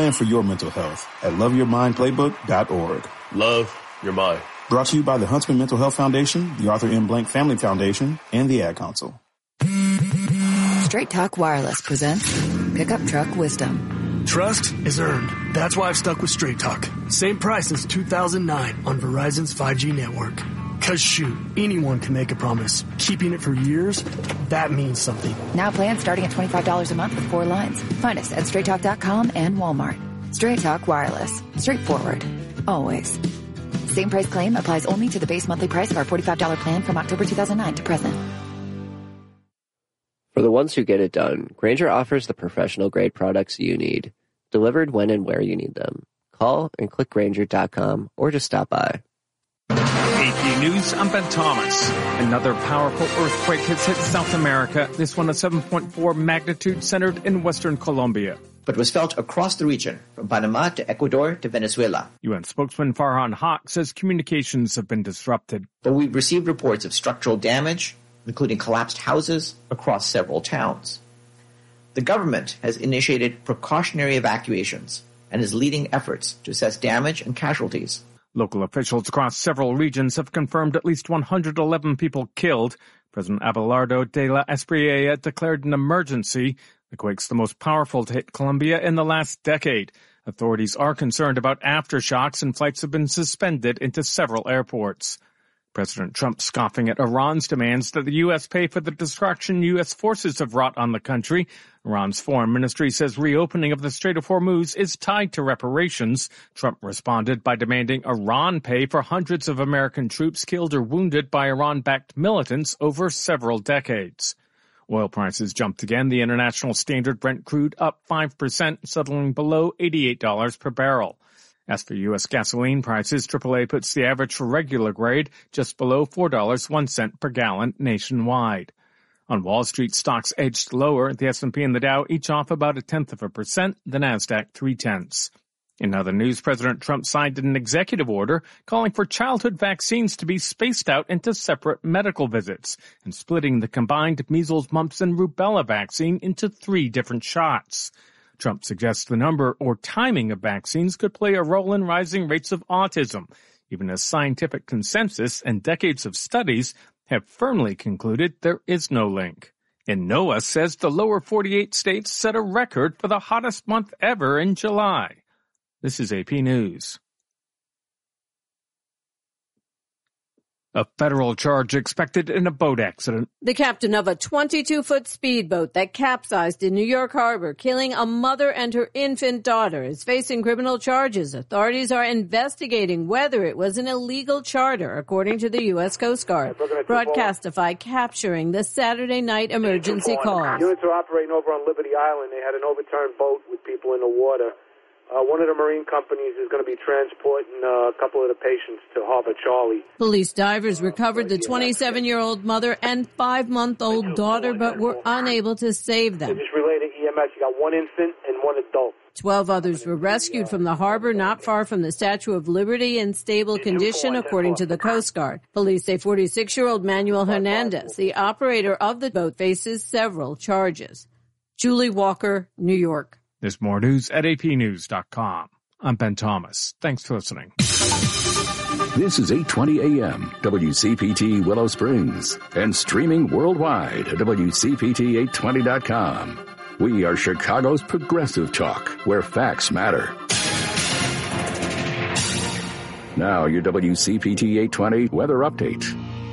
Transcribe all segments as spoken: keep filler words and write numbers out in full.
plan for your mental health at love your mind playbook dot org. Love your mind. Brought to you by the Huntsman Mental Health Foundation, the Arthur M. Blank Family Foundation, and the Ad Council. Straight Talk Wireless presents Pickup Truck Wisdom. Trust is earned. That's why I've stuck with Straight Talk. Same price since two thousand nine on Verizon's five G network. Cause shoot, anyone can make a promise. Keeping it for years, that means something. Now plans starting at twenty-five dollars a month with four lines. Find us at straight talk dot com and Walmart. Straight Talk Wireless. Straightforward. Always. Same price claim applies only to the base monthly price of our forty-five dollars plan from October two thousand nine to present. For the ones who get it done, Grainger offers the professional-grade products you need, delivered when and where you need them. Call and click Grainger dot com or just stop by. A P News, I'm Ben Thomas. Another powerful earthquake has hit South America, this one a seven point four magnitude centered in western Colombia. But was felt across the region, from Panama to Ecuador to Venezuela. U N spokesman Farhan Haq says communications have been disrupted. But we've received reports of structural damage, including collapsed houses across several towns. The government has initiated precautionary evacuations and is leading efforts to assess damage and casualties. Local officials across several regions have confirmed at least one hundred eleven people killed. President Abelardo de la Espriella declared an emergency. The quake's the most powerful to hit Colombia in the last decade. Authorities are concerned about aftershocks, and flights have been suspended into several airports. President Trump scoffing at Iran's demands that the U S pay for the destruction U S forces have wrought on the country. Iran's foreign ministry says reopening of the Strait of Hormuz is tied to reparations. Trump responded by demanding Iran pay for hundreds of American troops killed or wounded by Iran-backed militants over several decades. Oil prices jumped again. The International Standard Brent crude up five percent, settling below eighty-eight dollars per barrel. As for U S gasoline prices, triple A puts the average for regular grade just below four dollars and one cent per gallon nationwide. On Wall Street, stocks edged lower. The S and P and the Dow each off about a tenth of a percent, the Nasdaq three-tenths. In other news, President Trump signed an executive order calling for childhood vaccines to be spaced out into separate medical visits and splitting the combined measles, mumps, and rubella vaccine into three different shots. Trump suggests the number or timing of vaccines could play a role in rising rates of autism, even as scientific consensus and decades of studies have firmly concluded there is no link. And NOAA says the lower forty-eight states set a record for the hottest month ever in July. This is A P News. A federal charge expected in a boat accident. The captain of a twenty-two-foot speedboat that capsized in New York Harbor, killing a mother and her infant daughter, is facing criminal charges. Authorities are investigating whether it was an illegal charter, according to the U S Coast Guard. Broadcastify capturing the Saturday night emergency call. Units are operating over on Liberty Island. They had an overturned boat with people in the water. Uh, one of the marine companies is going to be transporting uh, a couple of the patients to Harbor Charlie. Police divers recovered the twenty-seven-year-old mother and five-month-old daughter, but were unable to save them. They just relayed to E M S. You got one infant and one adult. Twelve others were rescued from the harbor not far from the Statue of Liberty in stable condition, according to the Coast Guard. Police say forty-six-year-old Manuel Hernandez, the operator of the boat, faces several charges. Julie Walker, New York. There's more news at A P news dot com. I'm Ben Thomas. Thanks for listening. This is eight twenty A M, W C P T Willow Springs, and streaming worldwide at W C P T eight twenty dot com. We are Chicago's progressive talk, where facts matter. Now, your W C P T eight twenty weather update.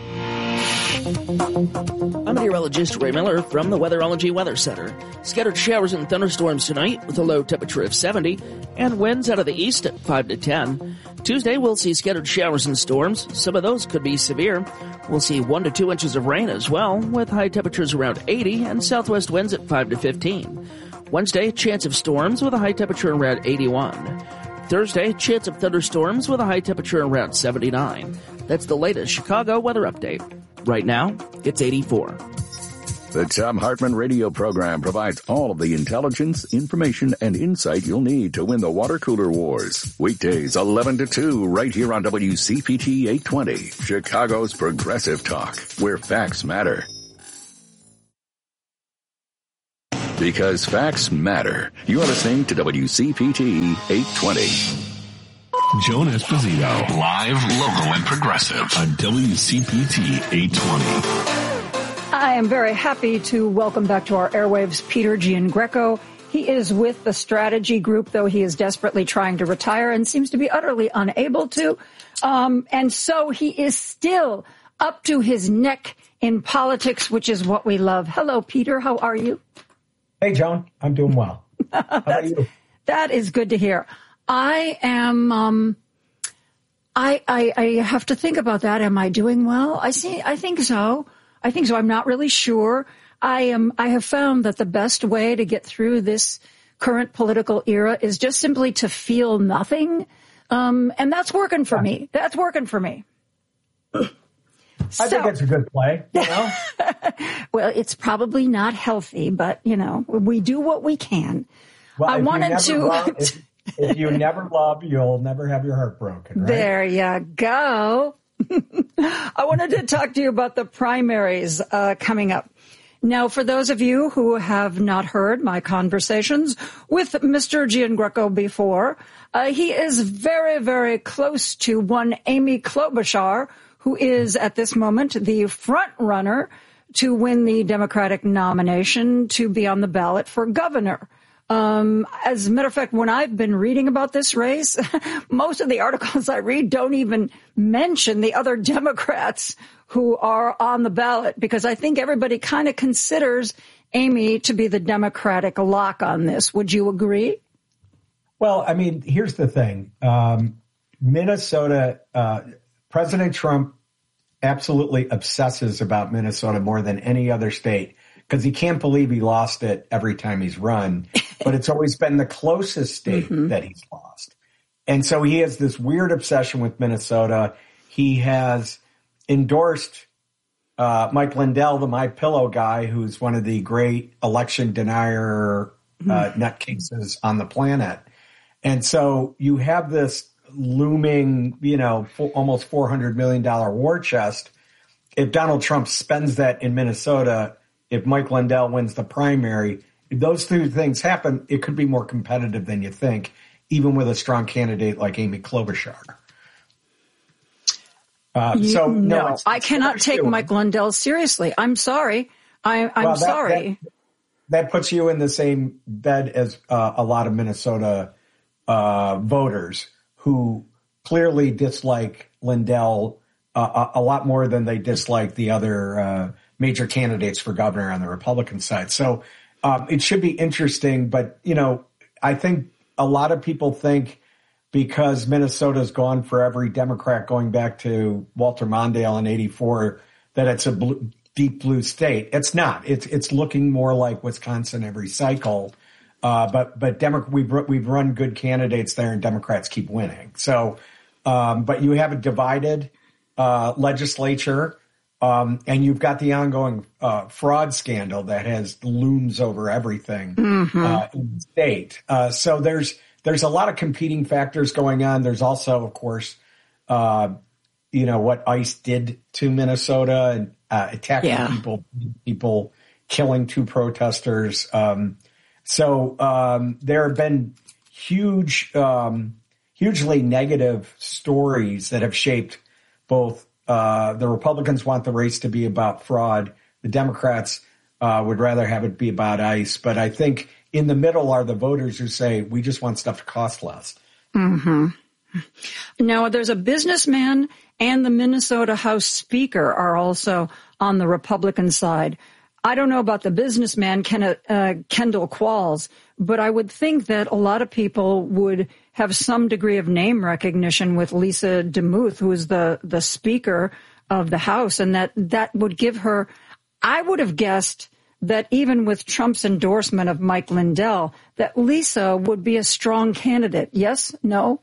I'm meteorologist Ray Miller from the Weatherology Weather Center. Scattered showers and thunderstorms tonight with a low temperature of seventy and winds out of the east at five to ten. Tuesday, we'll see scattered showers and storms. Some of those could be severe. We'll see one to two inches of rain as well, with high temperatures around eighty and southwest winds at five to fifteen. Wednesday, chance of storms with a high temperature around eighty-one. Thursday, chance of thunderstorms with a high temperature around seventy-nine. That's the latest Chicago weather update. Right now, it's eighty-four. The Thom Hartmann radio program provides all of the intelligence, information, and insight you'll need to win the water cooler wars. Weekdays, eleven to two, right here on W C P T eight twenty, Chicago's progressive talk, where facts matter. Because facts matter. You are listening to W C P T eight twenty. Joan Esposito, live, local, and progressive on W C P T eight twenty. I am very happy to welcome back to our airwaves Peter Giangreco. He is with the Strategy Group, though he is desperately trying to retire and seems to be utterly unable to. Um, and so he is still up to his neck in politics, which is what we love. Hello, Peter. How are you? Hey, Joan. I'm doing well. How about you? That is good to hear. I am, um, I, I, I have to think about that. Am I doing well? I see. I think so. I think so. I'm not really sure. I am, I have found that the best way to get through this current political era is just simply to feel nothing. Um, and that's working for me. That's working for me. I so, think it's a good play. You know? Well, it's probably not healthy, but you know, we do what we can. Well, I wanted to. Love, if, if you never love, you'll never have your heart broken, right? There you go. I wanted to talk to you about the primaries uh, coming up. Now, for those of you who have not heard my conversations with Mister Giangreco before, uh, he is very, very close to one Amy Klobuchar, who is at this moment the front runner to win the Democratic nomination to be on the ballot for governor. Um, as a matter of fact, when I've been reading about this race, most of the articles I read don't even mention the other Democrats who are on the ballot, because I think everybody kind of considers Amy to be the Democratic lock on this. Would you agree? Well, I mean, here's the thing. Um, Minnesota, uh, President Trump absolutely obsesses about Minnesota more than any other state, because he can't believe he lost it every time he's run. But it's always been the closest state mm-hmm. that he's lost. And so he has this weird obsession with Minnesota. He has endorsed uh, Mike Lindell, the My Pillow guy, who's one of the great election denier uh, mm-hmm. nutcases on the planet. And so you have this looming, you know, f- almost four hundred million dollars war chest. If Donald Trump spends that in Minnesota, if Mike Lindell wins the primary, if those two things happen, it could be more competitive than you think, even with a strong candidate like Amy Klobuchar. Uh, you, so no, no it's, I it's cannot take true. Mike Lindell seriously. I'm sorry. I, I'm well, that, sorry. That, that puts you in the same bed as uh, a lot of Minnesota uh, voters who clearly dislike Lindell uh, a, a lot more than they dislike the other uh, major candidates for governor on the Republican side. So um, it should be interesting. But, you know, I think a lot of people think because Minnesota's gone for every Democrat going back to Walter Mondale in eighty-four that it's a blue, deep blue state. It's not. It's it's looking more like Wisconsin every cycle. Uh, but but Demo- we've we've run good candidates there, and Democrats keep winning. So, um, but you have a divided uh, legislature, um, and you've got the ongoing uh, fraud scandal that has looms over everything mm-hmm. uh, in the state. Uh, so there's there's a lot of competing factors going on. There's also, of course, uh, you know what ICE did to Minnesota and uh, attacking yeah. people, people killing two protesters. Um, So um, there have been huge, um, hugely negative stories that have shaped both. Uh, the Republicans want the race to be about fraud. The Democrats uh, would rather have it be about ICE. But I think in the middle are the voters who say, we just want stuff to cost less. Mm-hmm. Now, there's a businessman and the Minnesota House Speaker are also on the Republican side. I don't know about the businessman, Ken, uh, Kendall Qualls, but I would think that a lot of people would have some degree of name recognition with Lisa DeMuth, who is the, the Speaker of the House, and that that would give her, I would have guessed that even with Trump's endorsement of Mike Lindell, that Lisa would be a strong candidate. Yes? No?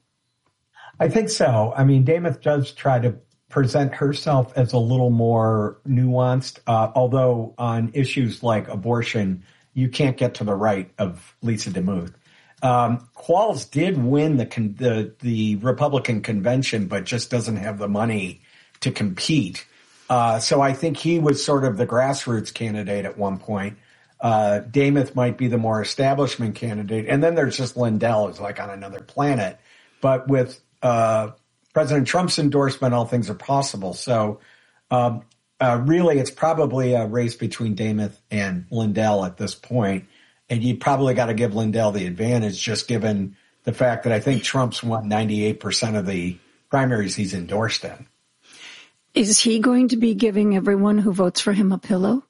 I think so. I mean, Demuth does try to present herself as a little more nuanced, uh, although on issues like abortion, you can't get to the right of Lisa DeMuth. Um, Qualls did win the, con- the the Republican convention, but just doesn't have the money to compete. Uh, so I think he was sort of the grassroots candidate at one point. Uh, Dameth might be the more establishment candidate. And then there's just Lindell, who's like on another planet. But with uh, President Trump's endorsement, all things are possible. So um, uh, really, it's probably a race between Dameth and Lindell at this point. And you probably got to give Lindell the advantage, just given the fact that I think Trump's won ninety-eight percent of the primaries he's endorsed in. Is he going to be giving everyone who votes for him a pillow?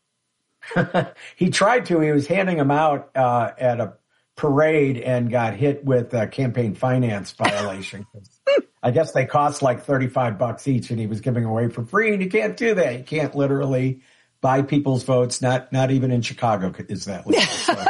He tried to. He was handing them out uh, at a parade and got hit with a campaign finance violation. I guess they cost like thirty-five bucks each, and he was giving away for free. And you can't do that. You can't literally buy people's votes. Not not even in Chicago is that legal. So.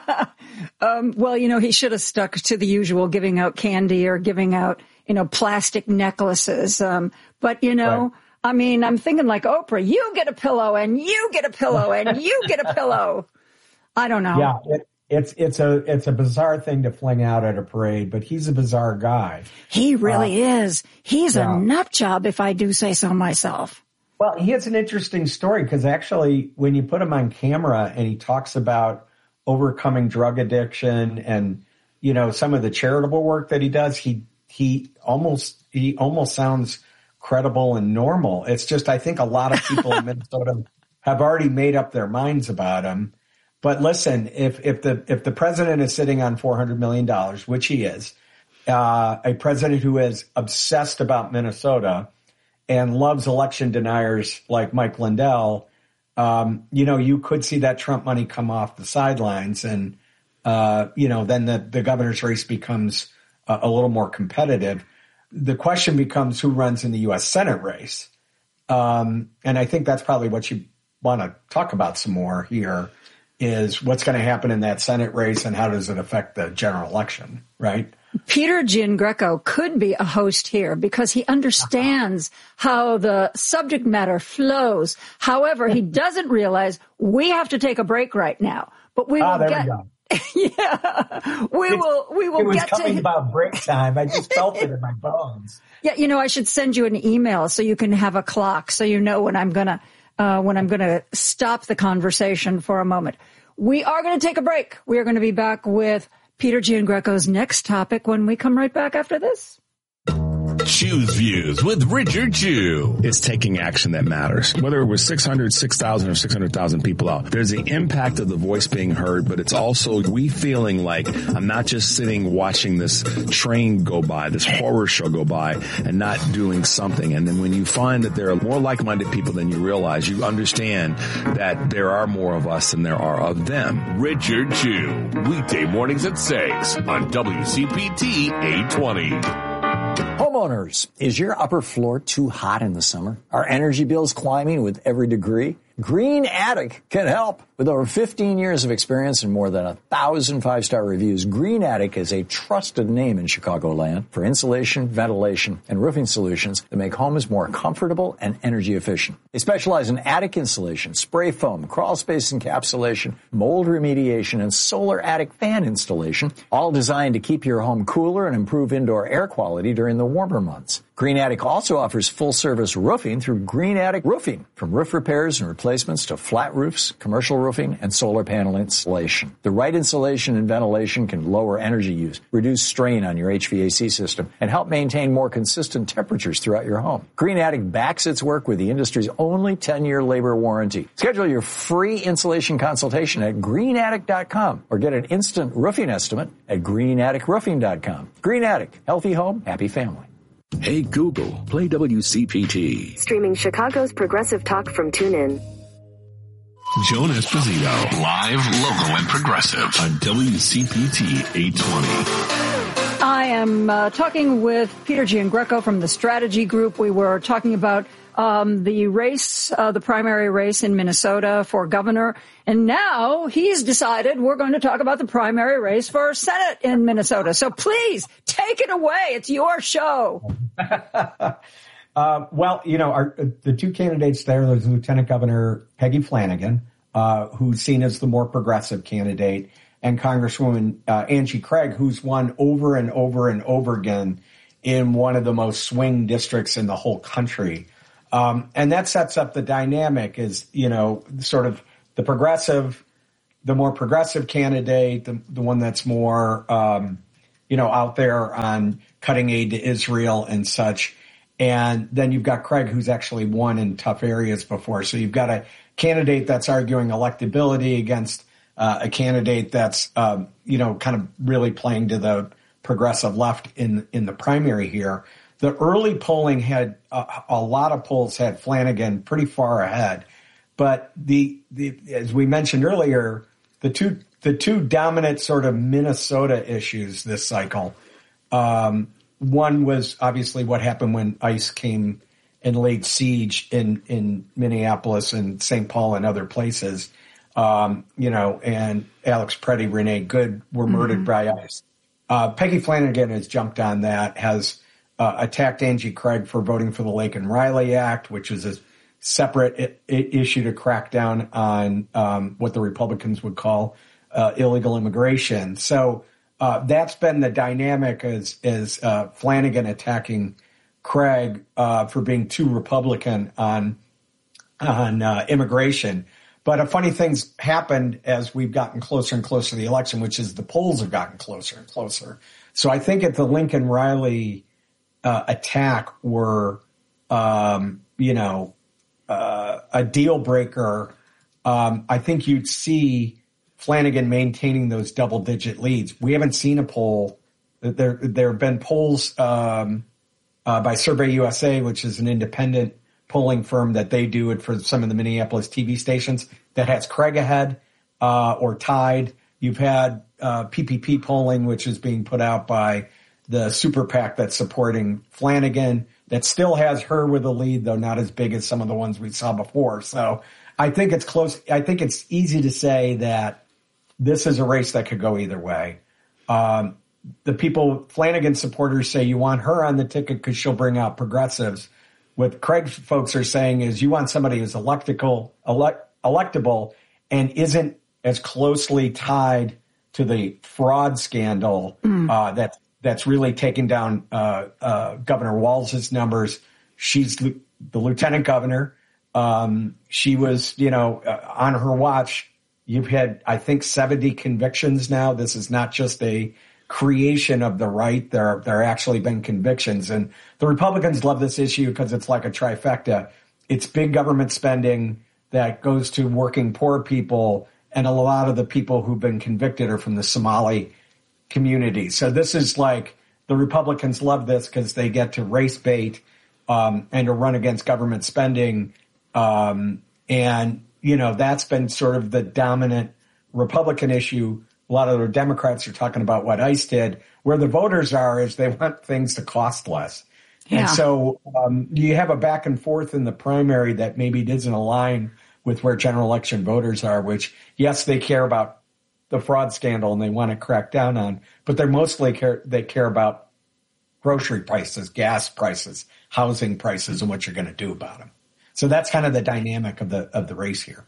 um, well, you know, he should have stuck to the usual, giving out candy or giving out, you know, plastic necklaces. Um, but you know. Right. I mean, I'm thinking like Oprah, you get a pillow and you get a pillow and you get a pillow. I don't know. Yeah, it, it's it's a it's a bizarre thing to fling out at a parade, but he's a bizarre guy. He really uh, is. He's yeah. a nut job, if I do say so myself. Well, he has an interesting story because actually when you put him on camera and he talks about overcoming drug addiction and, you know, some of the charitable work that he does, he he almost he almost sounds credible and normal. It's just, I think a lot of people in Minnesota have already made up their minds about him. But listen, if, if the, if the president is sitting on four hundred million dollars, which he is, uh, a president who is obsessed about Minnesota and loves election deniers like Mike Lindell, um, you know, you could see that Trump money come off the sidelines and, uh, you know, then the, the governor's race becomes a, a little more competitive. The question becomes who runs in the U S Senate race. Um, and I think that's probably what you want to talk about some more here is what's going to happen in that Senate race and how does it affect the general election, right? Peter Giangreco could be a host here because he understands how the subject matter flows. However, he doesn't realize we have to take a break right now, but we will ah, there get... we go. yeah, we it's, will. We will it was get coming to about break time. I just felt it in my bones. Yeah, you know, I should send you an email so you can have a clock, so you know when I'm gonna uh, when I'm gonna stop the conversation for a moment. We are going to take a break. We are going to be back with Peter Giangreco's next topic when we come right back after this. Choose Views with Richard Chew. It's taking action that matters. Whether it was six hundred, six thousand, or six hundred thousand people out, there's the impact of the voice being heard, but it's also we feeling like I'm not just sitting watching this train go by, this horror show go by, and not doing something. And then when you find that there are more like-minded people than you realize, you understand that there are more of us than there are of them. Richard Chew, weekday mornings at six on W C P T eight twenty. Homeowners, is your upper floor too hot in the summer? Are energy bills climbing with every degree? Green Attic can help. With over fifteen years of experience and more than a thousand five-star reviews, Green Attic is a trusted name in Chicagoland for insulation, ventilation, and roofing solutions that make homes more comfortable and energy efficient. They specialize in attic insulation, spray foam, crawl space encapsulation, mold remediation, and solar attic fan installation, all designed to keep your home cooler and improve indoor air quality during the warmer months. Green Attic also offers full-service roofing through Green Attic Roofing, from roof repairs and replacements to flat roofs, commercial roofing, and solar panel installation. The right insulation and ventilation can lower energy use, reduce strain on your H V A C system, and help maintain more consistent temperatures throughout your home. Green Attic backs its work with the industry's only ten-year labor warranty. Schedule your free insulation consultation at green attic dot com or get an instant roofing estimate at green attic roofing dot com. Green Attic, healthy home, happy family. Hey Google, play W C P T. Streaming Chicago's progressive talk from TuneIn. Joan Esposito, live, local, and progressive on W C P T eight twenty. I am uh, talking with Peter Giangreco from the Strategy Group. We were talking about um, the race, uh, the primary race in Minnesota for governor. And now he's decided we're going to talk about the primary race for Senate in Minnesota. So please take it away. It's your show. uh, well, you know, our, the two candidates there, there's Lieutenant Governor Peggy Flanagan, uh, who's seen as the more progressive candidate, and Congresswoman uh, Angie Craig, who's won over and over and over again in one of the most swing districts in the whole country. Um, and that sets up the dynamic is, you know, sort of the progressive the more progressive candidate, the, the one that's more, um, you know, out there on cutting aid to Israel and such. And then you've got Craig, who's actually won in tough areas before. So you've got a candidate that's arguing electability against uh, a candidate that's, um, you know, kind of really playing to the progressive left in in the primary here. The early polling had uh, a lot of polls had Flanagan pretty far ahead, but the the as we mentioned earlier, the two the two dominant sort of Minnesota issues this cycle. Um, one was obviously what happened when ICE came and laid siege in in Minneapolis and Saint Paul and other places. Um, you know, and Alex Preddy, Renee Good were murdered mm-hmm. by ICE. Uh, Peggy Flanagan has jumped on that, has uh, attacked Angie Craig for voting for the Laken Riley Act, which is a separate I- I- issue to crack down on um, what the Republicans would call uh, illegal immigration. So uh, that's been the dynamic as, as uh, Flanagan attacking Craig uh, for being too Republican on on uh, immigration. But a funny thing's happened as we've gotten closer and closer to the election, which is the polls have gotten closer and closer. So I think if the Lincoln Riley uh, attack were, um, you know, uh, a deal breaker, um, I think you'd see Flanagan maintaining those double digit leads. We haven't seen a poll. There, there have been polls um, uh, by Survey U S A, which is an independent polling firm that they do it for some of the Minneapolis T V stations that has Craig ahead uh, or tied. You've had uh, P P P polling, which is being put out by the super PAC that's supporting Flanagan, that still has her with a lead, though not as big as some of the ones we saw before. So I think it's close. I think it's easy to say that this is a race that could go either way. Um, the people, Flanagan supporters say you want her on the ticket because she'll bring out progressives. What Craig folks are saying is you want somebody who's electical, elect, electable and isn't as closely tied to the fraud scandal mm. uh, that that's really taken down uh, uh, Governor Walz's numbers. She's the lieutenant governor. Um, she was, you know, uh, on her watch. You've had, I think, seventy convictions now. This is not just a creation of the right. There, there have actually been convictions. And the Republicans love this issue because it's like a trifecta. It's big government spending that goes to working poor people, and a lot of the people who've been convicted are from the Somali community. So this is like, the Republicans love this because they get to race bait um, and to run against government spending. Um, and, you know, that's been sort of the dominant Republican issue. A lot of the Democrats are talking about what ICE did. Where the voters are is they want things to cost less. Yeah. And so um, you have a back and forth in the primary that maybe doesn't align with where general election voters are, which, yes, they care about the fraud scandal and they want to crack down on, but they're mostly care, they care about grocery prices, gas prices, housing prices, and what you're going to do about them. So that's kind of the dynamic of the of the race here.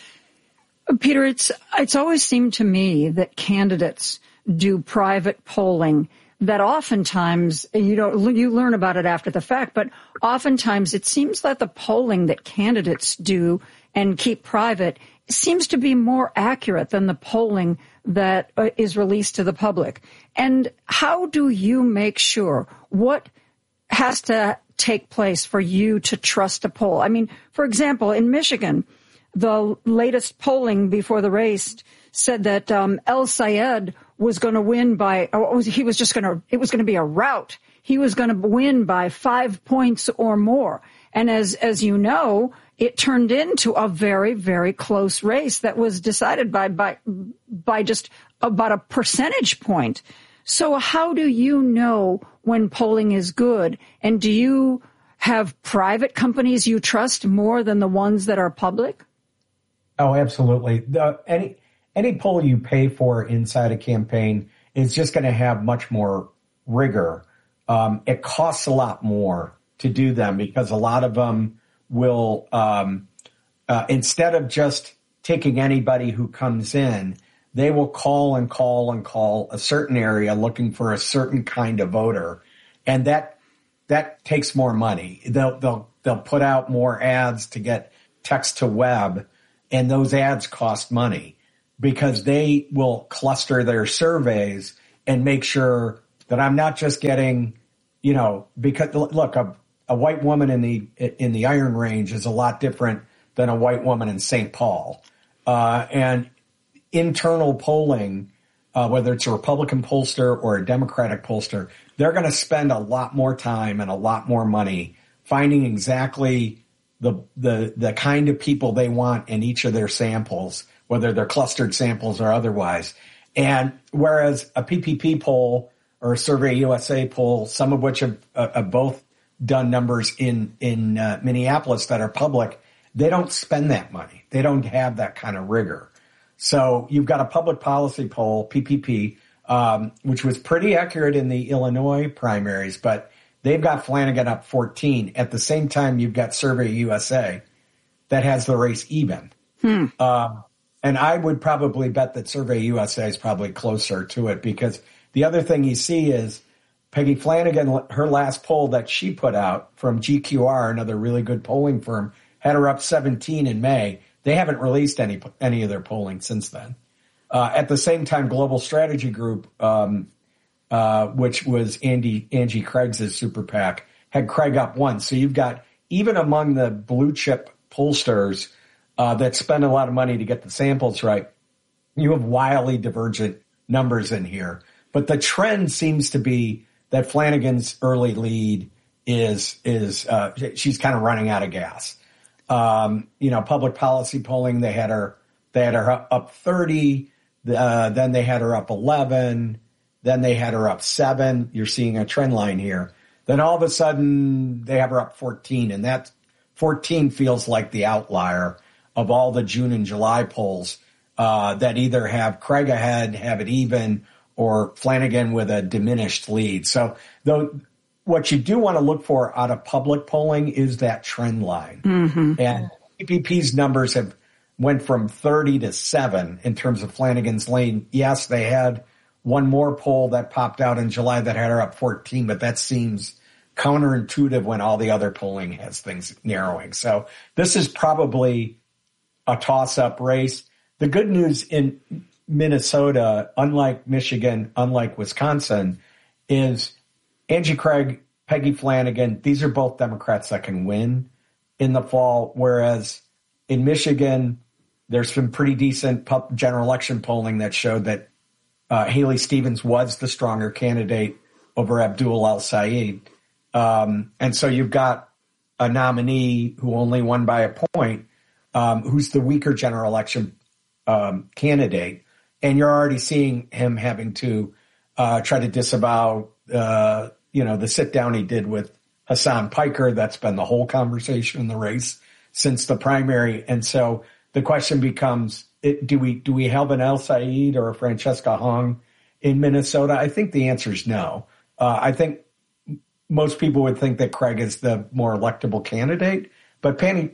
Peter, it's it's always seemed to me that candidates do private polling that oftentimes, you know, you learn about it after the fact, but oftentimes it seems that the polling that candidates do and keep private seems to be more accurate than the polling that uh, is released to the public. And how do you make sure what has to take place for you to trust a poll? I mean, for example, in Michigan, the latest polling before the race said that um, El Sayed was going to win by, or he was just going to, it was going to be a rout. He was going to win by five points or more. And as, as you know, it turned into a very, very close race that was decided by, by, by just about a percentage point. So how do you know when polling is good? And do you have private companies you trust more than the ones that are public? Oh, absolutely. The, any any poll you pay for inside a campaign is just going to have much more rigor. Um, it costs a lot more to do them because a lot of them will, um, uh, instead of just taking anybody who comes in, they will call and call and call a certain area looking for a certain kind of voter, and that that takes more money. They'll they'll they'll put out more ads to get text to web. And those ads cost money. because they will cluster their surveys and make sure that I'm not just getting, you know, because look, a, a white woman in the in the Iron Range is a lot different than a white woman in Saint Paul. Uh, and internal polling, uh, whether it's a Republican pollster or a Democratic pollster, they're going to spend a lot more time and a lot more money finding exactly the the the kind of people they want in each of their samples, whether they're clustered samples or otherwise. And whereas a P P P poll or a Survey U S A poll, some of which have, uh, have both done numbers in in uh, Minneapolis that are public, they don't spend that money. They don't have that kind of rigor. So you've got a public policy poll, P P P, um, which was pretty accurate in the Illinois primaries, but they've got Flanagan up fourteen. At the same time, you've got Survey U S A that has the race even. Hmm. Uh, and I would probably bet that Survey U S A is probably closer to it, because the other thing you see is Peggy Flanagan, her last poll that she put out from G Q R, another really good polling firm, had her up seventeen in May. They haven't released any any of their polling since then. Uh, at the same time, Global Strategy Group, um, uh, which was Andy Angie Craig's super PAC, had Craig up one. So you've got, even among the blue chip pollsters uh, that spend a lot of money to get the samples right, you have wildly divergent numbers in here. But the trend seems to be that Flanagan's early lead is is uh, she's kind of running out of gas. Um, you know, public policy polling, they had her, they had her up thirty, uh, then they had her up eleven, then they had her up seven. You're seeing a trend line here. Then all of a sudden they have her up fourteen, and that fourteen feels like the outlier of all the June and July polls, uh, that either have Craig ahead, have it even, or Flanagan with a diminished lead. So though, what you do want to look for out of public polling is that trend line. Mm-hmm. And P P P's numbers have went from thirty to seven in terms of Flanagan's lead. Yes, they had one more poll that popped out in July that had her up fourteen, but that seems counterintuitive when all the other polling has things narrowing. So this is probably a toss-up race. The good news in Minnesota, unlike Michigan, unlike Wisconsin, is Angie Craig, Peggy Flanagan, these are both Democrats that can win in the fall, whereas in Michigan, there's some pretty decent general election polling that showed that uh, Haley Stevens was the stronger candidate over Abdul El-Sayed. Um, and so you've got a nominee who only won by a point, um, who's the weaker general election um, candidate. And you're already seeing him having to uh, try to disavow uh, you know, the sit down he did with Hassan Piker. That's been the whole conversation in the race since the primary. And so the question becomes, it, do we, do we have an El-Sayed or a Francesca Hong in Minnesota? I think the answer is no. Uh, I think most people would think that Craig is the more electable candidate, but Penny,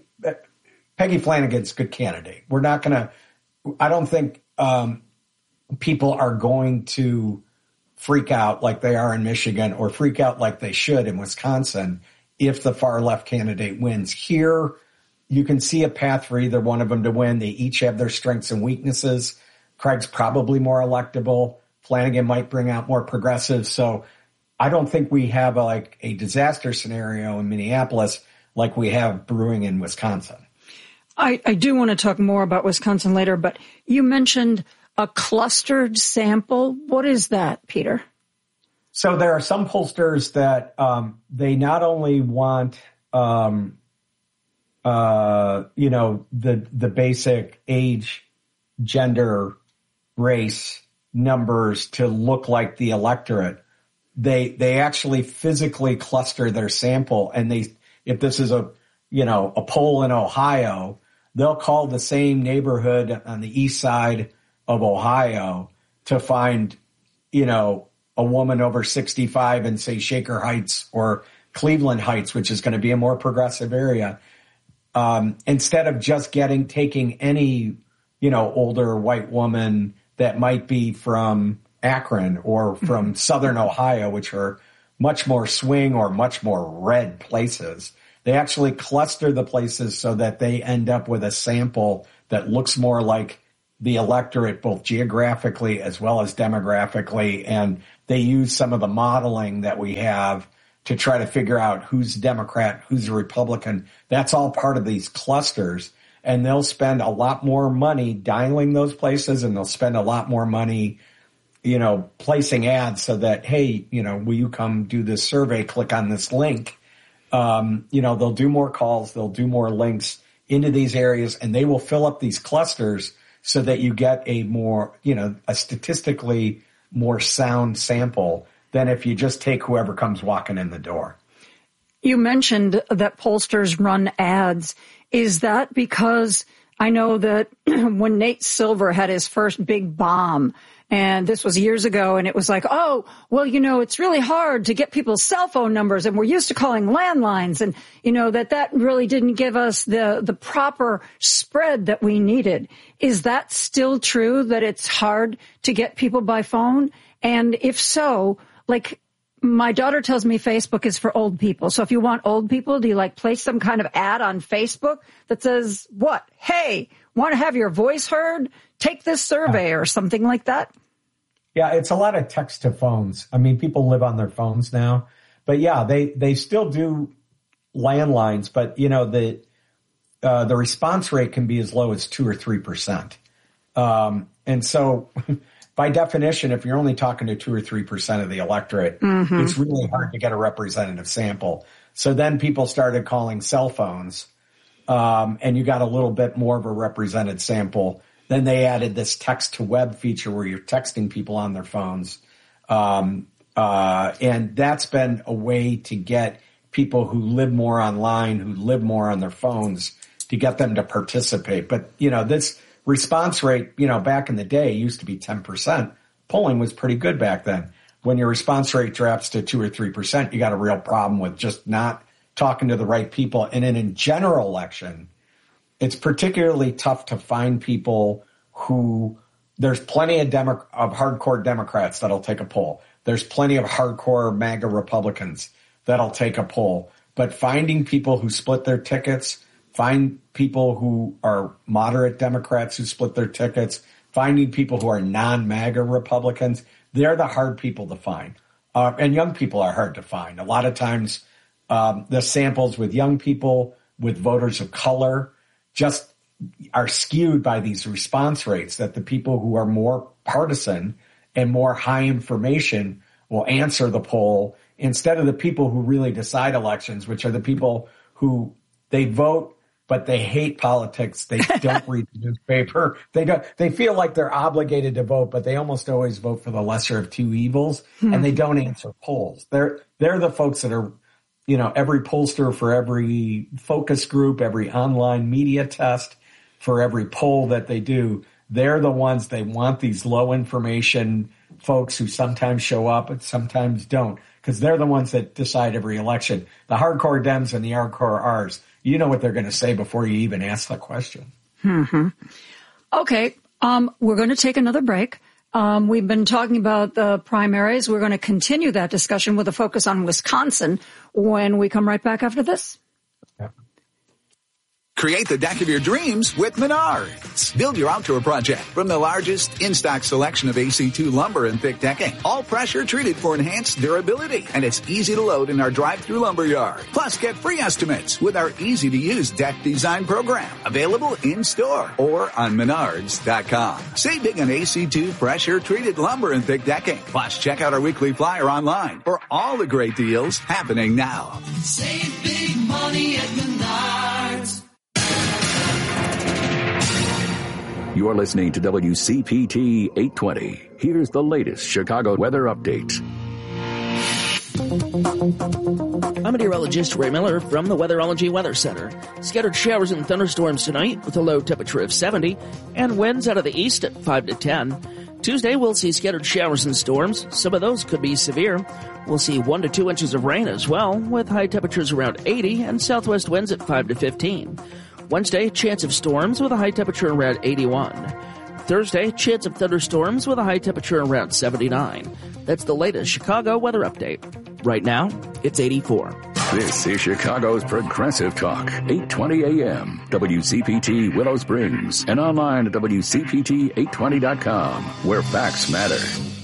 Peggy Flanagan's a good candidate. We're not going to, I don't think um, people are going to freak out like they are in Michigan or freak out like they should in Wisconsin if the far left candidate wins. Here, you can see a path for either one of them to win. They each have their strengths and weaknesses. Craig's probably more electable. Flanagan might bring out more progressives. So I don't think we have a, like a disaster scenario in Minneapolis like we have brewing in Wisconsin. I, I do want to talk more about Wisconsin later, but you mentioned a clustered sample. What is that, Peter? So there are some pollsters that um, they not only want, um, uh, you know, the the basic age, gender, race numbers to look like the electorate. They they actually physically cluster their sample, and they if this is a you know a poll in Ohio, they'll call the same neighborhood on the east side of Ohio to find, you know, a woman over sixty-five in, say, Shaker Heights or Cleveland Heights, which is going to be a more progressive area, um, instead of just getting, taking any, you know, older white woman that might be from Akron or from Southern Ohio, which are much more swing or much more red places. They actually cluster the places so that they end up with a sample that looks more like the electorate both geographically as well as demographically, and they use some of the modeling that we have to try to figure out who's Democrat, who's a Republican. That's all part of these clusters, and they'll spend a lot more money dialing those places, and they'll spend a lot more money, you know, placing ads so that, hey, you know, will you come do this survey, click on this link. Um, you know, they'll do more calls, they'll do more links into these areas, and they will fill up these clusters so that you get a more, you know, a statistically more sound sample than if you just take whoever comes walking in the door. You mentioned that pollsters run ads. Is that because I know that when Nate Silver had his first big bomb, and this was years ago, and it was like, oh, well, you know, it's really hard to get people's cell phone numbers, and we're used to calling landlines, and, you know, that that really didn't give us the, the proper spread that we needed. Is that still true, that it's hard to get people by phone? And if so, like, my daughter tells me Facebook is for old people. So if you want old people, do you, like, place some kind of ad on Facebook that says, what? Hey, want to have your voice heard? Take this survey or something like that? Yeah, it's a lot of text to phones. I mean, people live on their phones now. But yeah, they, they still do landlines, but you know, the, uh, the response rate can be as low as two or three percent. Um, and so by definition, if you're only talking to two or three percent of the electorate, mm-hmm. it's really hard to get a representative sample. So then people started calling cell phones, um, and you got a little bit more of a represented sample. Then they added this text to web feature where you're texting people on their phones. Um, uh, and that's been a way to get people who live more online, who live more on their phones, to get them to participate. But, you know, this response rate, you know, back in the day used to be ten percent. Polling was pretty good back then. When your response rate drops to two or three percent, you got a real problem with just not talking to the right people. And in a general election, it's particularly tough to find people who, there's plenty of Demo, of hardcore Democrats that'll take a poll. There's plenty of hardcore MAGA Republicans that'll take a poll. But finding people who split their tickets, find people who are moderate Democrats who split their tickets, finding people who are non-MAGA Republicans, they're the hard people to find. Uh, and young people are hard to find. A lot of times um, the samples with young people, with voters of color, just are skewed by these response rates, that the people who are more partisan and more high information will answer the poll instead of the people who really decide elections, which are the people who they vote, but they hate politics. They don't read the newspaper. They don't, they feel like they're obligated to vote, but they almost always vote for the lesser of two evils, hmm. and they don't answer polls. They're, they're the folks that are, you know, every pollster for every focus group, every online media test, for every poll that they do, they're the ones they want, these low information folks who sometimes show up and sometimes don't, because they're the ones that decide every election. The hardcore Dems and the hardcore R's, you know what they're going to say before you even ask the question. Mm-hmm. Okay, um, we're going to take another break. Um, we've been talking about the primaries. We're going to continue that discussion with a focus on Wisconsin when we come right back after this. Yeah. Create the deck of your dreams with Menards. Build your outdoor project from the largest in-stock selection of A C two lumber and thick decking. All pressure treated for enhanced durability. And it's easy to load in our drive-through lumber yard. Plus, get free estimates with our easy-to-use deck design program. Available in-store or on menards dot com. Save big on A C two pressure treated lumber and thick decking. Plus, check out our weekly flyer online for all the great deals happening now. Save big money at Menards. You're listening to W C P T eight twenty. Here's the latest Chicago weather update. I'm meteorologist Ray Miller from the Weatherology Weather Center. Scattered showers and thunderstorms tonight with a low temperature of seventy and winds out of the east at five to ten. Tuesday, we'll see scattered showers and storms. Some of those could be severe. We'll see one to two inches of rain as well, with high temperatures around eighty and southwest winds at five to fifteen. Wednesday, chance of storms with a high temperature around eighty-one. Thursday, chance of thunderstorms with a high temperature around seventy-nine. That's the latest Chicago weather update. Right now, it's eighty-four. This is Chicago's Progressive Talk, eight twenty A M, W C P T Willow Springs, and online at W C P T eight twenty dot com, where facts matter.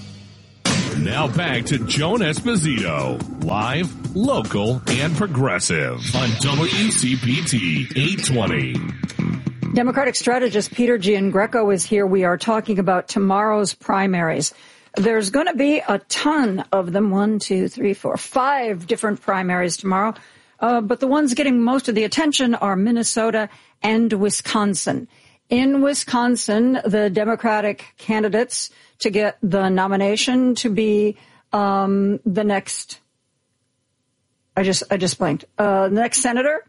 Now back to Joan Esposito, live, local, and progressive on W C P T eight twenty. Democratic strategist Peter Giangreco is here. We are talking about tomorrow's primaries. There's going to be a ton of them, one, two, three, four, five different primaries tomorrow. Uh, but the ones getting most of the attention are Minnesota and Wisconsin. In Wisconsin, the Democratic candidates to get the nomination to be um, the next, I just I just blanked, uh, the next senator.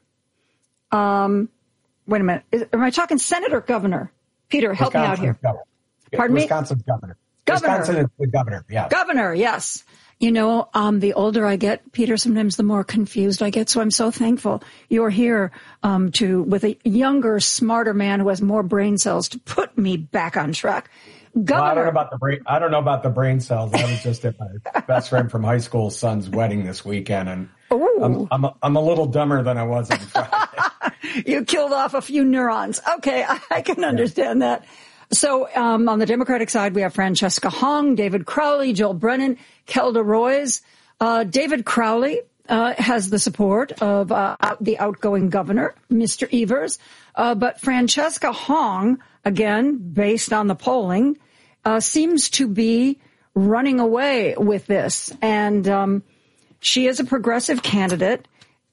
Um, wait a minute. Is, am I talking senator or governor? Peter, help Wisconsin's me out here. Governor. Pardon me? Wisconsin's governor. Governor. Wisconsin is the governor, yeah. Governor, yes. You know, um, the older I get, Peter, sometimes the more confused I get. So I'm so thankful you're here um, to with a younger, smarter man who has more brain cells to put me back on track. Governor. Well, I don't know about the brain. I don't know about the brain cells. I was just at my best friend from high school's son's wedding this weekend, and I'm, I'm a, I'm a little dumber than I was on Friday. You killed off a few neurons. Okay, I, I can understand that. So um, on the Democratic side, we have Francesca Hong, David Crowley, Joel Brennan, Kelda Roys. Uh, David Crowley uh, has the support of uh, the outgoing governor, Mister Evers. Uh, but Francesca Hong, again, based on the polling, uh, seems to be running away with this. And um, she is a progressive candidate.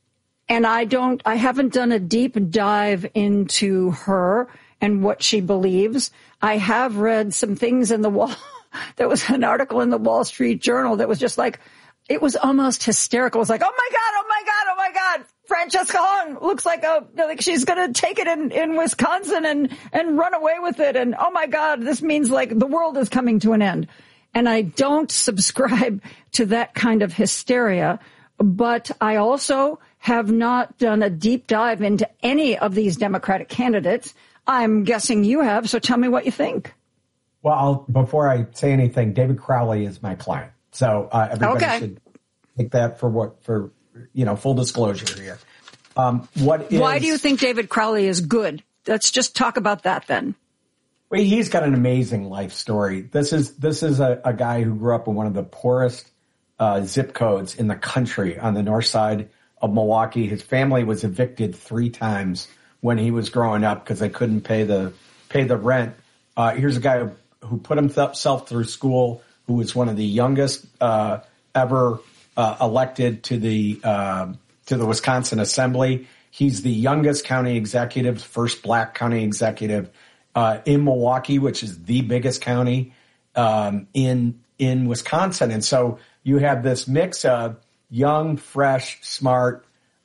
And I don't, I haven't done a deep dive into her and what she believes. I have read some things in the wall. There was an article in the Wall Street Journal that was just like, it was almost hysterical. It was like, oh my God, oh my God, oh my God. Francesca Hong looks like a, like she's going to take it in, in Wisconsin and, and run away with it. And oh my God, this means like the world is coming to an end. And I don't subscribe to that kind of hysteria, but I also have not done a deep dive into any of these Democratic candidates. I'm guessing you have, so tell me what you think. Well, I'll, before I say anything, David Crowley is my client, so uh, everybody okay. should take that for what for you know full disclosure here. Um, what is, Why do you think David Crowley is good? Let's just talk about that then. Well, he's got an amazing life story. This is this is a, a guy who grew up in one of the poorest uh, zip codes in the country on the north side of Milwaukee. His family was evicted three times when he was growing up because they couldn't pay the pay the rent. Uh, here's a guy who, who put himself through school, who was one of the youngest uh, ever uh, elected to the uh, to the Wisconsin Assembly. He's the youngest county executive, first black county executive uh, in Milwaukee, which is the biggest county um, in in Wisconsin. And so you have this mix of young, fresh, smart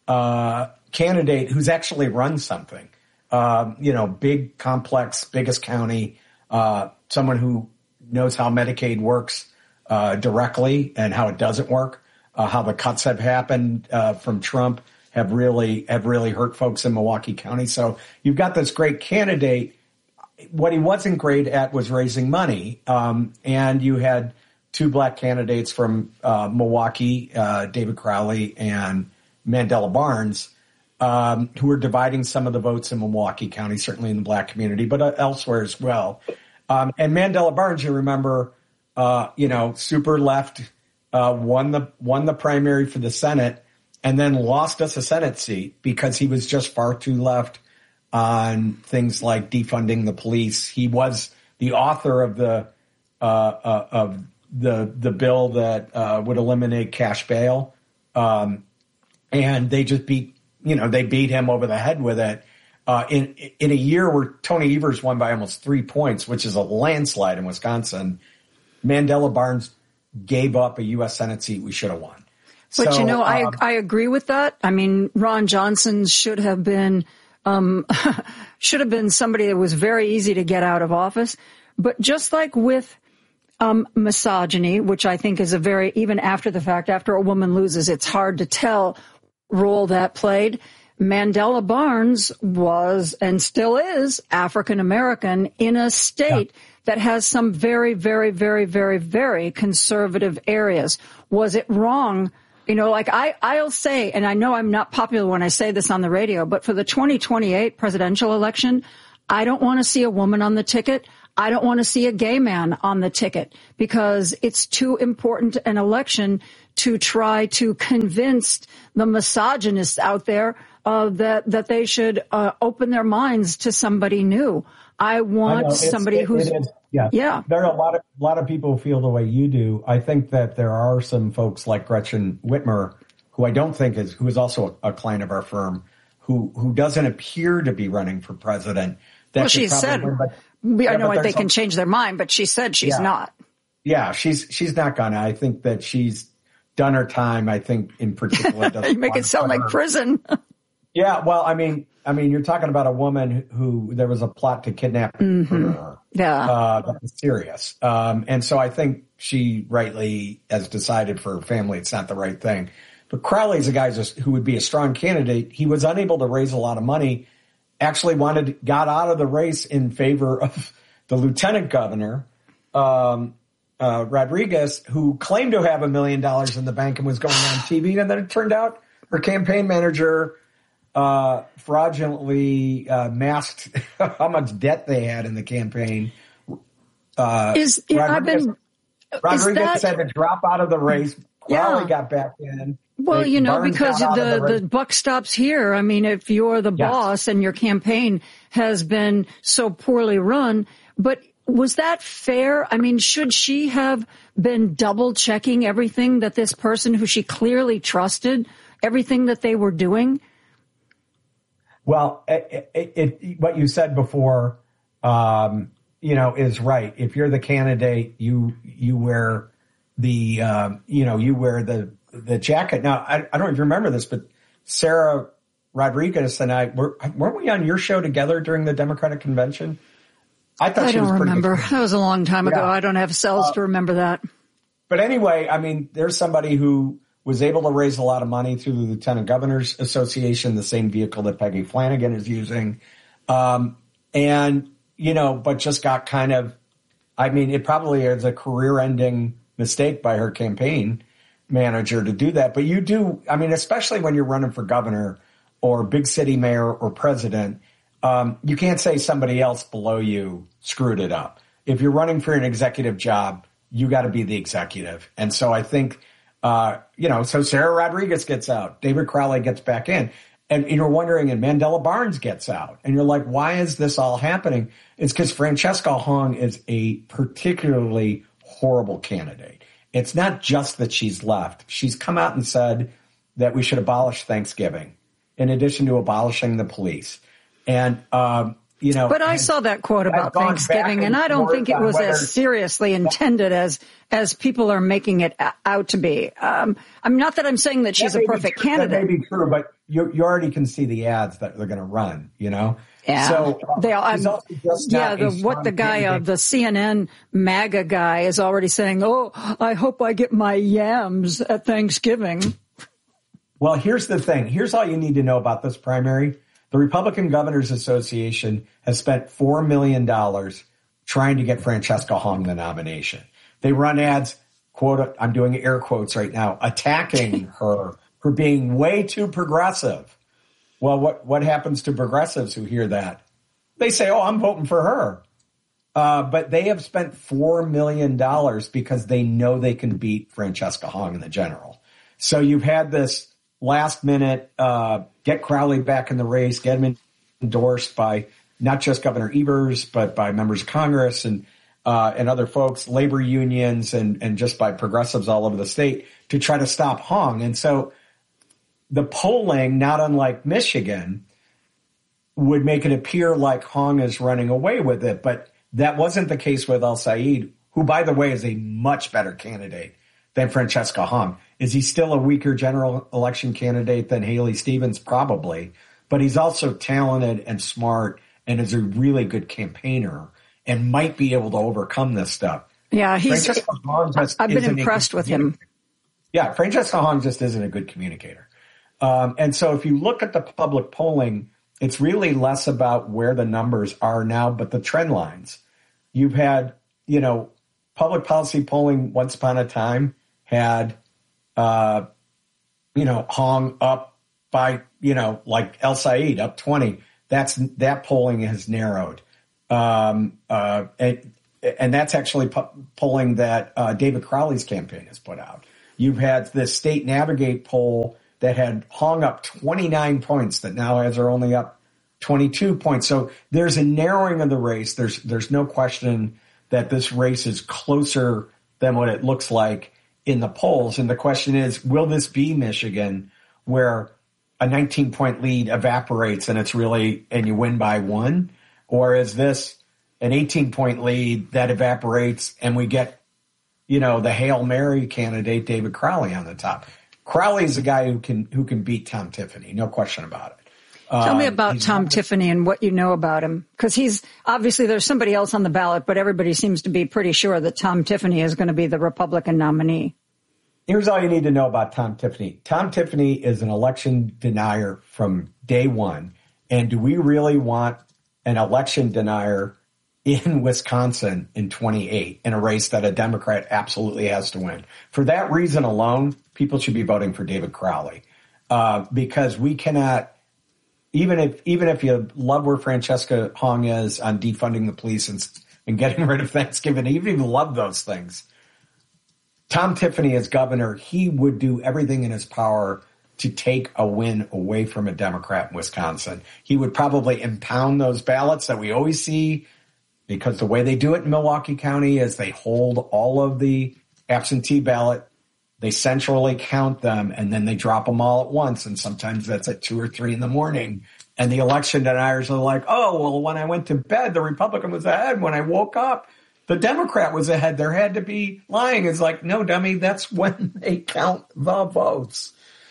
uh candidate who's actually run something, uh, you know, big, complex, biggest county, uh, someone who knows how Medicaid works uh, directly and how it doesn't work, uh, how the cuts have happened uh, from Trump have really have really hurt folks in Milwaukee County. So you've got this great candidate. What he wasn't great at was raising money, um, and you had two black candidates from uh, Milwaukee, uh, David Crowley and Mandela Barnes, Um, who are dividing some of the votes in Milwaukee County, certainly in the black community, but uh, elsewhere as well. Um, and Mandela Barnes, you remember, uh, you know, super left, uh, won the won the primary for the Senate, and then lost us a Senate seat because he was just far too left on things like defunding the police. He was the author of the uh, uh, of the the bill that uh, would eliminate cash bail, um, and they just beat. You know, they beat him over the head with it uh, in in a year where Tony Evers won by almost three points, which is a landslide in Wisconsin. Mandela Barnes gave up a U S Senate seat we should have won. But, so, you know, I um, I agree with that. I mean, Ron Johnson should have been um, should have been somebody that was very easy to get out of office. But just like with um, misogyny, which I think is a very, even after the fact, after a woman loses, it's hard to tell role that played. Mandela Barnes was and still is African American in a state yeah. that has some very, very, very, very, very conservative areas. Was it wrong You know, like I, I'll say, and I know I'm not popular when I say this on the radio, but for the twenty twenty-eight presidential election, I don't want to see a woman on the ticket. I don't want to see a gay man on the ticket because it's too important an election to try to convince the misogynists out there uh, that that they should uh, open their minds to somebody new. I want I somebody it, who's it is, yeah. yeah. There are a lot of a lot of people who feel the way you do. I think that there are some folks like Gretchen Whitmer, who I don't think is who is also a, a client of our firm, who who doesn't appear to be running for president. That Well, she said, win, but, I yeah, know but they some, can change their mind, but she said she's yeah. not. Yeah, she's she's not gonna. I think that she's done her time. I think in particular, You make it sound like her. prison. Yeah, well, I mean, I mean, you're talking about a woman who, who there was a plot to kidnap Mm-hmm. her. Yeah, uh, that was serious. Um, and so I think she rightly has decided for her family it's not the right thing. But Crowley's a guy just, who would be a strong candidate. He was unable to raise a lot of money. Actually, wanted got out of the race in favor of the lieutenant governor, um, uh, Rodriguez, who claimed to have a million dollars in the bank and was going on T V. And then it turned out her campaign manager uh, fraudulently uh, masked how much debt they had in the campaign. Uh, is yeah, I've been Rodriguez that, had to drop out of the race. Crowley yeah. got back in. Well, They, you know, Barnes because got out the, of the, the buck stops here. I mean, if you're the Yes. boss and your campaign has been so poorly run, but was that fair? I mean, should she have been double checking everything that this person who she clearly trusted, everything that they were doing? Well, it, it, it, what you said before, um, you know, is right. If you're the candidate, you you wear the, um, you know, you wear the the jacket. Now, I, I don't know if you remember this, but Sarah Rodriguez and I were weren't we on your show together during the Democratic convention? I thought I she don't was pretty remember. good. That was a long time ago. Yeah. I don't have cells Uh, to remember that. But anyway, I mean, there's somebody who was able to raise a lot of money through the Lieutenant Governors Association, the same vehicle that Peggy Flanagan is using. Um, and, you know, but just got kind of, I mean, it probably is a career-ending mistake by her campaign manager to do that. But you do, I mean, especially when you're running for governor or big city mayor or president, um, you can't say somebody else below you screwed it up. If you're running for an executive job, you got to be the executive. And so I think, uh, you know, so Sarah Rodriguez gets out, David Crowley gets back in, and you're wondering, and Mandela Barnes gets out, and you're like, why is this all happening? It's because Francesca Hong is a particularly horrible candidate. It's not just that she's left. She's come out and said that we should abolish Thanksgiving in addition to abolishing the police. And, um, you know, But I saw that quote about Thanksgiving, and, and I don't think it was whether, as seriously intended as as people are making it out to be. Um, I'm not that I'm saying that she's that a perfect true, candidate. That may be true, but you you already can see the ads that they're going to run. You know, yeah. So uh, they all, yeah, the, what the guy, uh, the C N N MAGA guy, is already saying. Oh, I hope I get my yams at Thanksgiving. Well, here's the thing. Here's all you need to know about this primary. The Republican Governors Association has spent four million dollars trying to get Francesca Hong the nomination. They run ads, quote, I'm doing air quotes right now, attacking her for being way too progressive. Well, what, what happens to progressives who hear that? They say, oh, I'm voting for her. Uh, but they have spent four million dollars because they know they can beat Francesca Hong in the general. So you've had this last minute, uh, get Crowley back in the race, get him endorsed by not just Governor Evers, but by members of Congress and, uh, and other folks, labor unions, and, and just by progressives all over the state to try to stop Hong. And so the polling, not unlike Michigan, would make it appear like Hong is running away with it. But that wasn't the case with El Sayed, who, by the way, is a much better candidate than Francesca Hong. Is he still a weaker general election candidate than Haley Stevens? Probably. But he's also talented and smart and is a really good campaigner and might be able to overcome this stuff. Yeah, he's. I've been impressed with him. Yeah, Francesca Hong just isn't a good communicator. Um, and so if you look at the public polling, it's really less about where the numbers are now, but the trend lines. You've had, you know, public policy polling once upon a time had uh, you know, Hong up by, you know, like El Said up twenty. That's that polling has narrowed. Um, uh, and, and that's actually po- polling that uh, David Crowley's campaign has put out. You've had the State Navigate poll that had Hong up twenty-nine points that now has her only up twenty-two points. So there's a narrowing of the race. There's there's no question that this race is closer than what it looks like in the polls. And the question is, will this be Michigan where a nineteen-point lead evaporates and it's really, and you win by one? Or is this an eighteen-point lead that evaporates and we get, you know, the Hail Mary candidate, David Crowley, on the top? Crowley is a guy who can who can beat Tom Tiffany, no question about it. Tell me Um, about he's Tom not- Tiffany and what you know about him. Because he's, obviously there's somebody else on the ballot, but everybody seems to be pretty sure that Tom Tiffany is going to be the Republican nominee. Here's all you need to know about Tom Tiffany. Tom Tiffany is an election denier from day one. And do we really want an election denier in Wisconsin in twenty-eight in a race that a Democrat absolutely has to win? For that reason alone, people should be voting for David Crowley. Uh, because we cannot, even if, even if you love where Francesca Hong is on defunding the police and, and getting rid of Thanksgiving, even if you love those things, Tom Tiffany as governor, he would do everything in his power to take a win away from a Democrat in Wisconsin. He would probably impound those ballots that we always see, because the way they do it in Milwaukee County is they hold all of the absentee ballot, they centrally count them, and then they drop them all at once. And sometimes that's at two or three in the morning. And the election deniers are like, oh, well, when I went to bed, the Republican was ahead. When I woke up, the Democrat was ahead. There had to be lying. It's like, no, dummy, that's when they count the votes.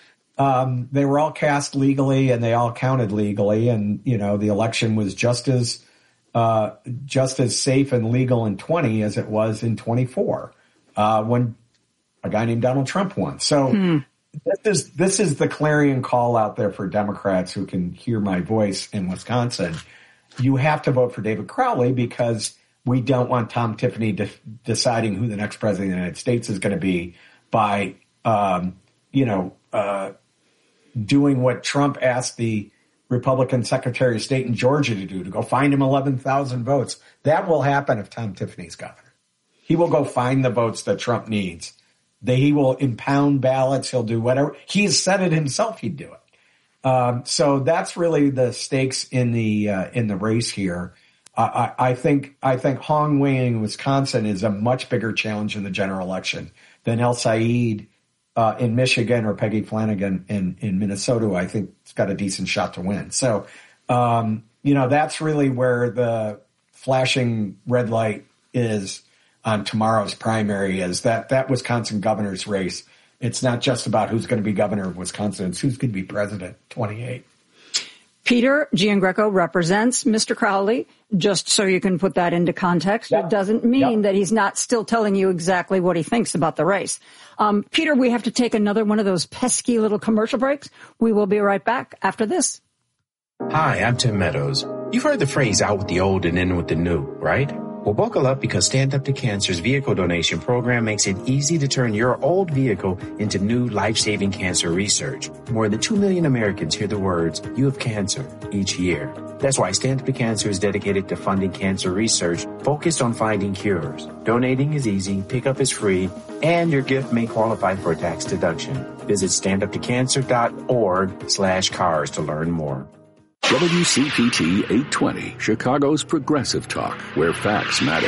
Um, they were all cast legally and they all counted legally. And, you know, the election was just as, uh, just as safe and legal in twenty as it was in twenty-four, uh, when a guy named Donald Trump won. So Hmm. this is, this is the clarion call out there for Democrats who can hear my voice in Wisconsin. You have to vote for David Crowley because we don't want Tom Tiffany de- deciding who the next president of the United States is going to be by, um, you know, uh, doing what Trump asked the Republican Secretary of State in Georgia to do, to go find him eleven thousand votes. That will happen if Tom Tiffany's governor. He will go find the votes that Trump needs. They, he will impound ballots. He'll do whatever. He's said it himself he'd do it. Um, so that's really the stakes in the uh, in the race here. Uh, I, I think I think Hong winning Wisconsin is a much bigger challenge in the general election than El Said uh, in Michigan or Peggy Flanagan in, in Minnesota. I think it's got a decent shot to win. So, um, you know, that's really where the flashing red light is on tomorrow's primary, is that that Wisconsin governor's race. It's not just about who's going to be governor of Wisconsin. It's who's going to be president twenty-eight. Peter Giangreco represents Mister Crowley, just so you can put that into context. Yep. It doesn't mean Yep. that he's not still telling you exactly what he thinks about the race. Um, Peter, we have to take another one of those pesky little commercial breaks. We will be right back after this. Hi, I'm Tim Meadows. You've heard the phrase out with the old and in with the new, right? Well, buckle up, because Stand Up to Cancer's vehicle donation program makes it easy to turn your old vehicle into new life-saving cancer research. More than two million Americans hear the words, "You have cancer," each year. That's why Stand Up to Cancer is dedicated to funding cancer research focused on finding cures. Donating is easy, pickup is free, and your gift may qualify for a tax deduction. Visit standuptocancer.org slash cars to learn more. W C P T eight twenty, Chicago's progressive talk, where facts matter.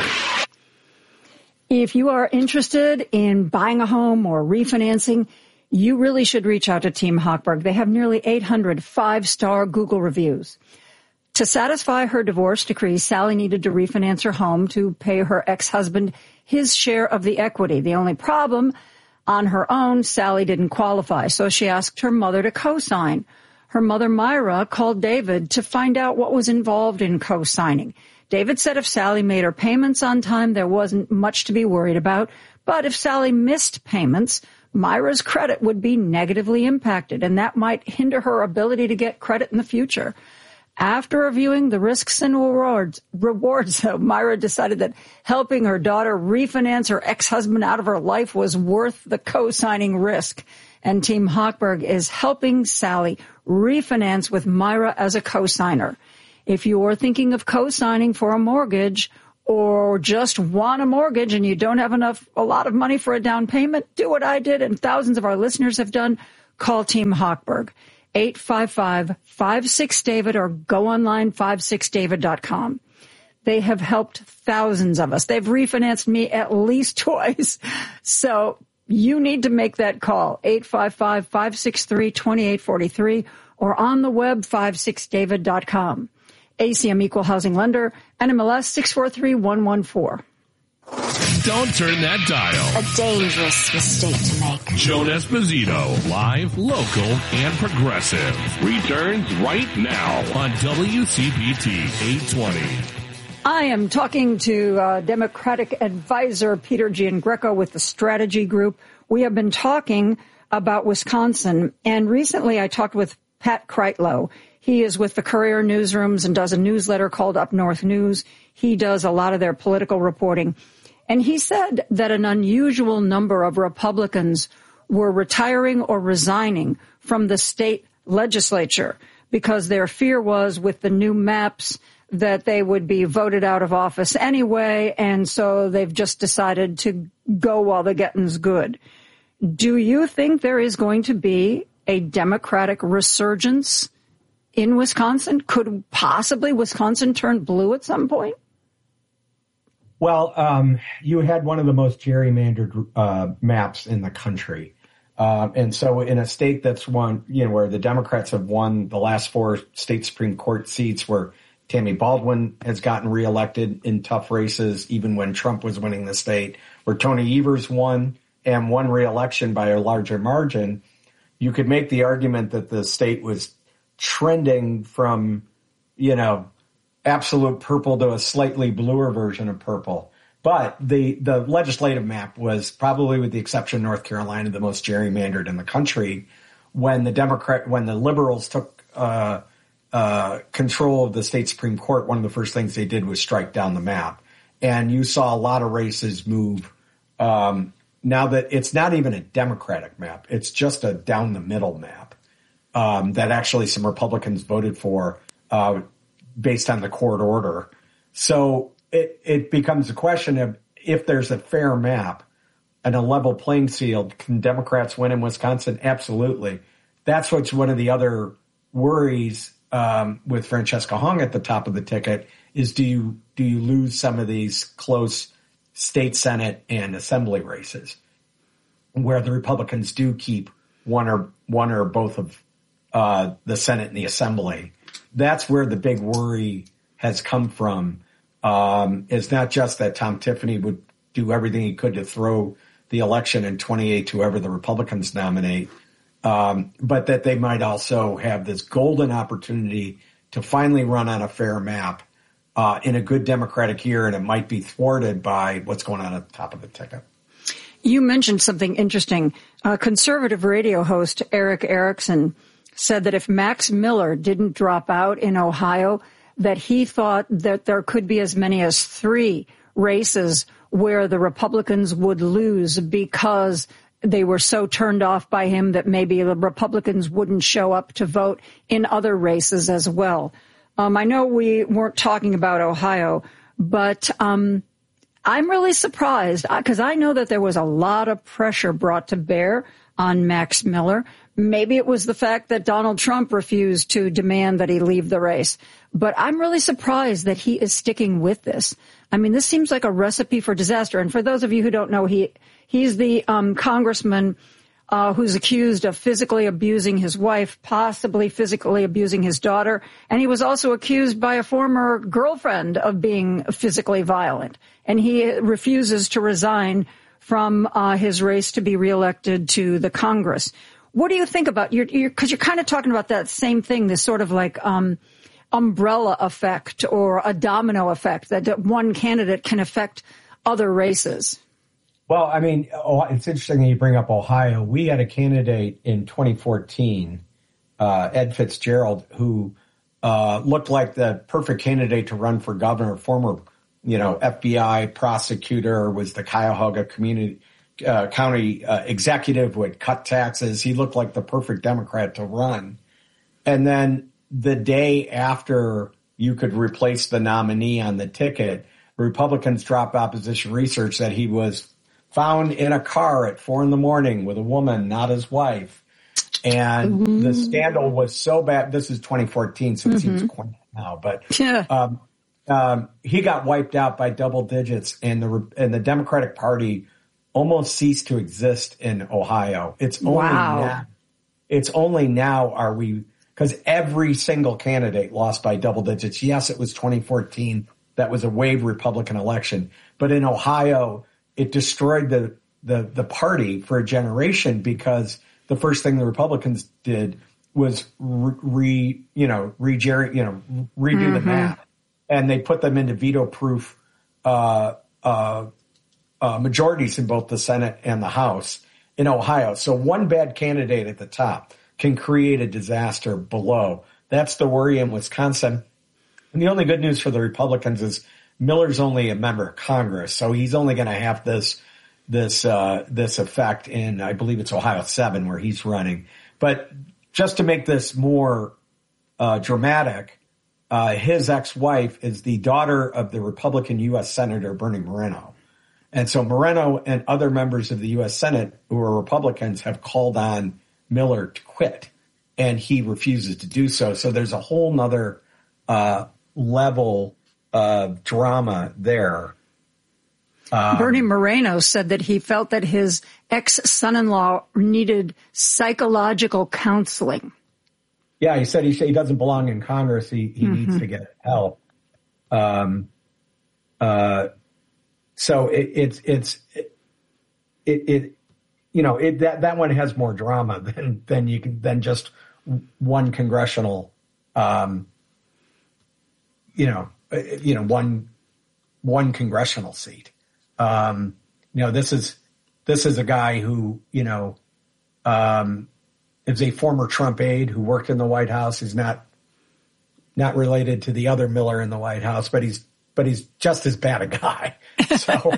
If you are interested in buying a home or refinancing, you really should reach out to Team Hochberg. They have nearly eight hundred five-star Google reviews. To satisfy her divorce decree, Sally needed to refinance her home to pay her ex-husband his share of the equity. The only problem, on her own, Sally didn't qualify, so she asked her mother to co-sign. Her mother, Myra, called David to find out what was involved in co-signing. David said if Sally made her payments on time, there wasn't much to be worried about. But if Sally missed payments, Myra's credit would be negatively impacted, and that might hinder her ability to get credit in the future. After reviewing the risks and rewards, rewards, Myra decided that helping her daughter refinance her ex-husband out of her life was worth the co-signing risk. and Team Hochberg is helping Sally refinance with Myra as a co-signer. If you're thinking of co-signing for a mortgage or just want a mortgage and you don't have enough, a lot of money for a down payment, do what I did and thousands of our listeners have done. Call Team Hochberg, eight five five, five six, David, or go online, five six david dot com. They have helped thousands of us. They've refinanced me at least twice. So you need to make that call, eight five five, five six three, two eight four three, or on the web, five six david dot com. A C M Equal Housing Lender, N M L S six four three one one four. Don't turn that dial. A dangerous mistake to make. Joan Esposito, live, local, and progressive, returns right now on W C P T eight twenty. I am talking to uh, Democratic advisor Peter Giangreco with the Strategy Group. We have been talking about Wisconsin, and recently I talked with Pat Kreitlow. He is with the Courier Newsrooms and does a newsletter called Up North News. He does a lot of their political reporting. And he said that an unusual number of Republicans were retiring or resigning from the state legislature because their fear was with the new maps that they would be voted out of office anyway, and so they've just decided to go while the getting's good. Do you think there is going to be a Democratic resurgence in Wisconsin? Could possibly Wisconsin turn blue at some point? Well, um, you had one of the most gerrymandered uh, maps in the country. Uh, and so in a state that's won, you know, where the Democrats have won the last four state Supreme Court seats, where Tammy Baldwin has gotten reelected in tough races, even when Trump was winning the state, where Tony Evers won and won reelection by a larger margin, you could make the argument that the state was trending from, you know, absolute purple to a slightly bluer version of purple. But the, the legislative map was, probably with the exception of North Carolina, the most gerrymandered in the country. When the Democrat, when the liberals took uh, uh, control of the state Supreme Court, one of the first things they did was strike down the map. And you saw a lot of races move. Um, now that it's not even a Democratic map, it's just a down the middle map um, that actually some Republicans voted for uh, based on the court order. So it, it becomes a question of, if there's a fair map and a level playing field, can Democrats win in Wisconsin? Absolutely. That's what's one of the other worries um, with Francesca Hung at the top of the ticket is, do you do you lose some of these close state Senate and assembly races where the Republicans do keep one or one or both of uh, the Senate and the assembly? That's where the big worry has come from. Um, it's not just that Tom Tiffany would do everything he could to throw the election in twenty-eight to whoever the Republicans nominate, um, but that they might also have this golden opportunity to finally run on a fair map uh, in a good Democratic year, and it might be thwarted by what's going on at the top of the ticket. You mentioned something interesting. Uh, conservative radio host Eric Erickson said that if Max Miller didn't drop out in Ohio, that he thought that there could be as many as three races where the Republicans would lose because they were so turned off by him that maybe the Republicans wouldn't show up to vote in other races as well. Um, I know we weren't talking about Ohio, but um, I'm really surprised because I know that there was a lot of pressure brought to bear on Max Miller. Maybe it was the fact that Donald Trump refused to demand that he leave the race. But I'm really surprised that he is sticking with this. I mean, this seems like a recipe for disaster. And for those of you who don't know, he he's the um, congressman uh, who's accused of physically abusing his wife, possibly physically abusing his daughter. And he was also accused by a former girlfriend of being physically violent. And he refuses to resign from uh, his race to be reelected to the Congress. What do you think about, you're, you're, cause you're kind of talking about that same thing, this sort of like, um, umbrella effect or a domino effect that one candidate can affect other races. Well, I mean, it's interesting that you bring up Ohio. We had a candidate in twenty fourteen, uh, Ed Fitzgerald, who, uh, looked like the perfect candidate to run for governor, former, you know, F B I prosecutor, was the Cuyahoga community uh, county uh, executive, would cut taxes. He looked like the perfect Democrat to run. And then the day after you could replace the nominee on the ticket, Republicans dropped opposition research that he was found in a car at four in the morning with a woman, not his wife. And mm-hmm. the scandal was so bad. This is twenty fourteen, so it mm-hmm. seems quaint now. But yeah. um, um, he got wiped out by double digits, and the and the Democratic Party almost ceased to exist in Ohio. It's only wow. now. It's only now are we because every single candidate lost by double digits. Yes, it was twenty fourteen. That was a wave Republican election, but in Ohio, it destroyed the the the party for a generation because the first thing the Republicans did was re, re you know, re, you know, redo mm-hmm. the map, and they put them into veto-proof uh, uh, uh, majorities in both the Senate and the House in Ohio. So one bad candidate at the top can create a disaster below. That's the worry in Wisconsin. And the only good news for the Republicans is Miller's only a member of Congress, so he's only going to have this. this uh this effect in, I believe it's Ohio seven where he's running. But just to make this more uh dramatic, uh his ex-wife is the daughter of the Republican U S Senator Bernie Moreno. And so Moreno and other members of the U S Senate who are Republicans have called on Miller to quit, and he refuses to do so. So there's a whole nother uh level of drama there. Um, Bernie Moreno said that he felt that his ex-son-in-law needed psychological counseling. Yeah, he said he, he doesn't belong in Congress. He, he mm-hmm. needs to get help. Um, uh, so it, it's it's it, it you know it that that one has more drama than than you can than just one congressional um, you know you know one one congressional seat. Um, you know, this is, this is a guy who, you know, um, is a former Trump aide who worked in the White House. He's not, not related to the other Miller in the White House, but he's, but he's just as bad a guy. So,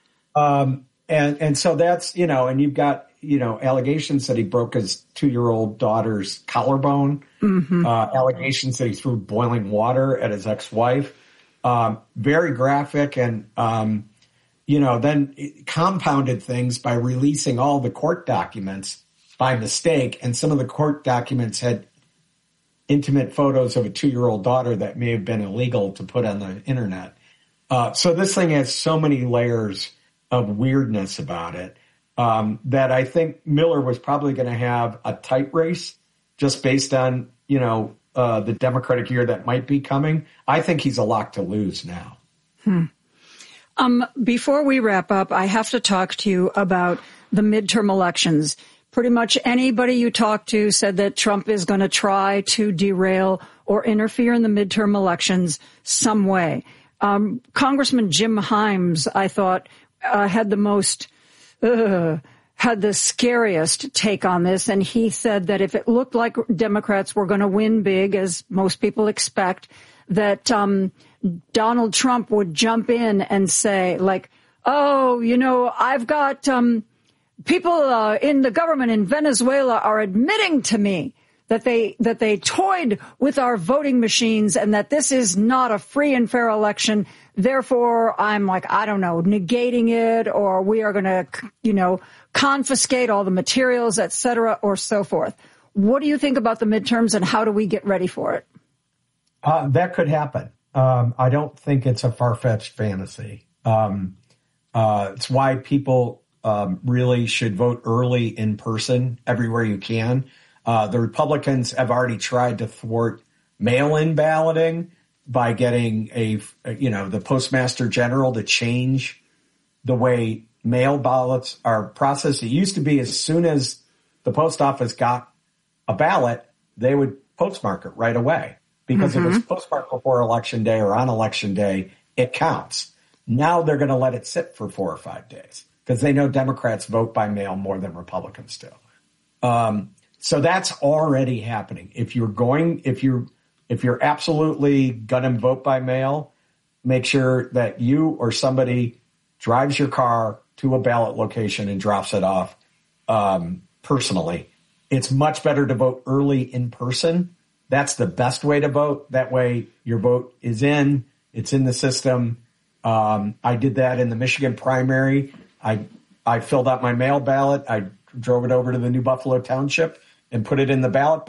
um, and, and so that's, you know, and you've got, you know, allegations that he broke his two-year-old daughter's collarbone, mm-hmm. uh, allegations that he threw boiling water at his ex-wife, um, very graphic and, um, you know, then it compounded things by releasing all the court documents by mistake. And some of the court documents had intimate photos of a two-year-old daughter that may have been illegal to put on the internet. Uh, so this thing has so many layers of weirdness about it um, that I think Miller was probably going to have a tight race just based on, you know, uh, the Democratic year that might be coming. I think he's a lock to lose now. Hmm. Um, before we wrap up, I have to talk to you about the midterm elections. Pretty much anybody you talk to said that Trump is going to try to derail or interfere in the midterm elections some way. Um, Congressman Jim Himes, I thought, uh, had the most, uh, had the scariest take on this. And he said that if it looked like Democrats were going to win big, as most people expect, that, um, Donald Trump would jump in and say, like, oh, you know, I've got um, people uh, in the government in Venezuela are admitting to me that they that they toyed with our voting machines and that this is not a free and fair election. Therefore, I'm like, I don't know, negating it, or we are going to, you know, confiscate all the materials, et cetera, or so forth. What do you think about the midterms, and how do we get ready for it? Uh, that could happen. Um, I don't think it's a far-fetched fantasy. Um, uh, it's why people um, really should vote early in person everywhere you can. Uh, the Republicans have already tried to thwart mail-in balloting by getting a, you know, the Postmaster General to change the way mail ballots are processed. It used to be as soon as the post office got a ballot, they would postmark it right away. Because mm-hmm. if it's postmarked before Election Day or on Election Day, it counts. Now they're going to let it sit for four or five days because they know Democrats vote by mail more than Republicans do. Um, so that's already happening. If you're going, if you're, if you're absolutely going to vote by mail, make sure that you or somebody drives your car to a ballot location and drops it off um, personally. It's much better to vote early in person. That's the best way to vote. That way your vote is in, it's in the system. Um, I did that in the Michigan primary. I I filled out my mail ballot. I drove it over to the New Buffalo Township and put it in the ballot